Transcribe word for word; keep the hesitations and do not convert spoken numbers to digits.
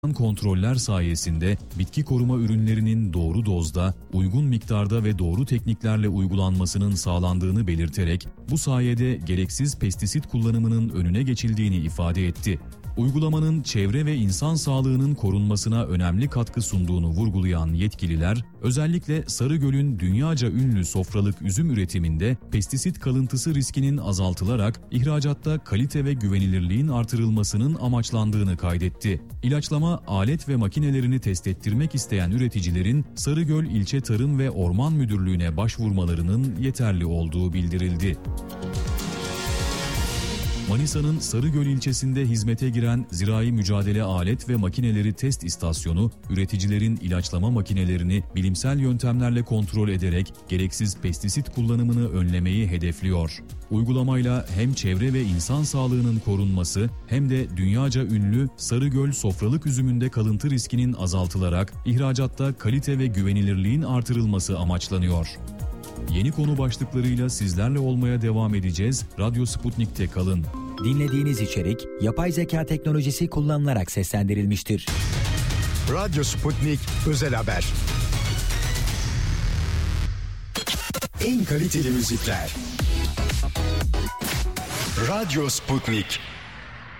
kontroller sayesinde bitki koruma ürünlerinin doğru dozda, uygun miktarda ve doğru tekniklerle uygulanmasının sağlandığını belirterek bu sayede gereksiz pestisit kullanımının önüne geçildiğini ifade etti. Uygulamanın çevre ve insan sağlığının korunmasına önemli katkı sunduğunu vurgulayan yetkililer, özellikle Sarıgöl'ün dünyaca ünlü sofralık üzüm üretiminde pestisit kalıntısı riskinin azaltılarak ihracatta kalite ve güvenilirliğin artırılmasının amaçlandığını kaydetti. İlaçlama alet ve makinelerini test ettirmek isteyen üreticilerin Sarıgöl İlçe Tarım ve Orman Müdürlüğü'ne başvurmalarının yeterli olduğu bildirildi. Manisa'nın Sarıgöl ilçesinde hizmete giren Zirai Mücadele Alet ve Makineleri Test İstasyonu, üreticilerin ilaçlama makinelerini bilimsel yöntemlerle kontrol ederek gereksiz pestisit kullanımını önlemeyi hedefliyor. Uygulamayla hem çevre ve insan sağlığının korunması hem de dünyaca ünlü Sarıgöl sofralık üzümünde kalıntı riskinin azaltılarak ihracatta kalite ve güvenilirliğin artırılması amaçlanıyor. Yeni konu başlıklarıyla sizlerle olmaya devam edeceğiz. Radyo Sputnik'te kalın. Dinlediğiniz içerik yapay zeka teknolojisi kullanılarak seslendirilmiştir. Radyo Sputnik Özel Haber. En kaliteli müzikler. Radyo Sputnik.